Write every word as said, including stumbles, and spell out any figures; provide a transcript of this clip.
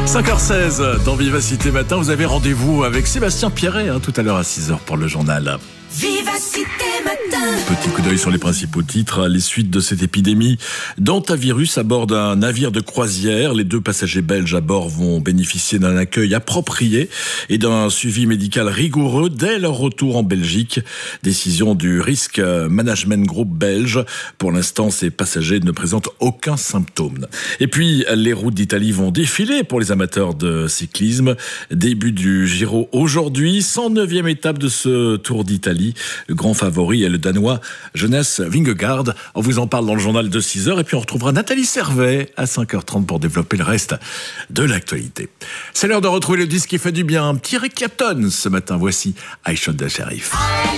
cinq heures seize dans Vivacité Matin, vous avez rendez-vous avec Sébastien Pierret hein, tout à l'heure à six heures pour le journal. Vivacité Matin. Petit coup d'œil sur les principaux titres. Les suites de cette épidémie. Dantavirus à bord d'un navire de croisière. Les deux passagers belges à bord vont bénéficier d'un accueil approprié et d'un suivi médical rigoureux dès leur retour en Belgique. Décision du Risk Management Group belge. Pour l'instant, ces passagers ne présentent aucun symptôme. Et puis, les routes d'Italie vont défiler pour les amateurs de cyclisme. Début du Giro aujourd'hui. cent neuvième étape de ce Tour d'Italie. Le grand favori est le Danois Jonas Vingegaard. On vous en parle dans le journal de six heures et puis on retrouvera Nathalie Servet à cinq heures trente pour développer le reste de l'actualité. C'est l'heure de retrouver le disque qui fait du bien. Un petit Eric Clapton ce matin. Voici I Shot the Sheriff.